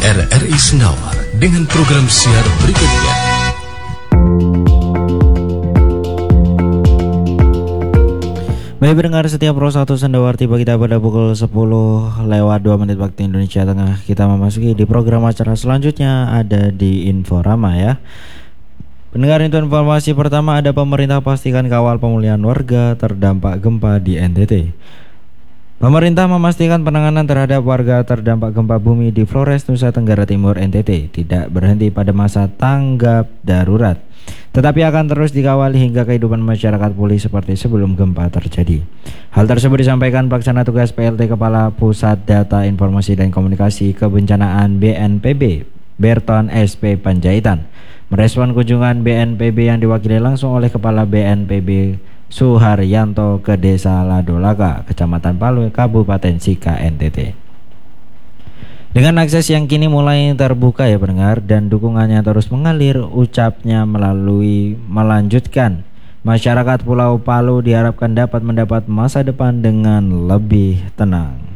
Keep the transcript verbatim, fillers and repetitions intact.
R R I Senawar dengan program siar berikutnya. Baik pendengar setia Pro satu Sendawar, tiba kita pada pukul sepuluh lewat dua menit waktu Indonesia Tengah. Kita memasuki di program acara selanjutnya, ada di Inforama ya. Pendengar, itu informasi pertama, ada pemerintah pastikan kawal pemulihan warga terdampak gempa di N T T. Pemerintah memastikan penanganan terhadap warga terdampak gempa bumi di Flores, Nusa Tenggara Timur N T T tidak berhenti pada masa tanggap darurat, tetapi akan terus dikawal hingga kehidupan masyarakat pulih seperti sebelum gempa terjadi. Hal tersebut disampaikan Pelaksana Tugas P L T Kepala Pusat Data Informasi dan Komunikasi Kebencanaan B N P B, Berton S P Panjaitan, merespon kunjungan B N P B yang diwakili langsung oleh Kepala B N P B Suharyanto ke Desa Ladolaka, Kecamatan Palu, Kabupaten Sika, N T T. Dengan akses yang kini mulai terbuka ya pendengar, dan dukungannya terus mengalir, ucapnya melalui melanjutkan, masyarakat Pulau Palu diharapkan dapat mendapat masa depan dengan lebih tenang.